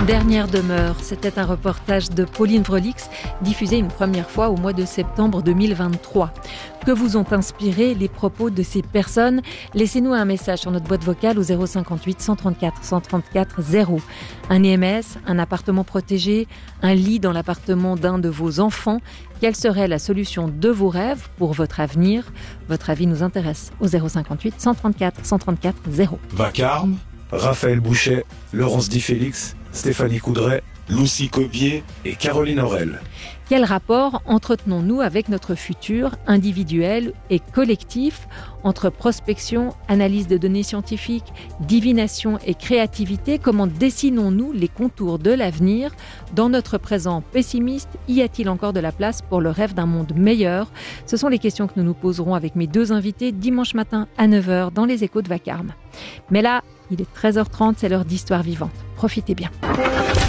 Dernière demeure, c'était un reportage de Pauline Vrolix, diffusé une première fois au mois de septembre 2023. Que vous ont inspiré les propos de ces personnes? Laissez-nous un message sur notre boîte vocale au 058 134 134 0. Un EMS, un appartement protégé, un lit dans l'appartement d'un de vos enfants. Quelle serait la solution de vos rêves pour votre avenir? Votre avis nous intéresse au 058 134 134 0. Vacarme, Raphaël Bouchet, Laurence Di Félix, Stéphanie Coudray, Lucie Cobier et Caroline Aurel. Quel rapport entretenons-nous avec notre futur individuel et collectif, entre prospection, analyse de données scientifiques, divination et créativité? Comment dessinons-nous les contours de l'avenir? Dans notre présent pessimiste, y a-t-il encore de la place pour le rêve d'un monde meilleur? Ce sont les questions que nous nous poserons avec mes deux invités dimanche matin à 9h dans les Échos de Vacarme. Mais là, il est 13h30, c'est l'heure d'Histoire vivante. Profitez bien.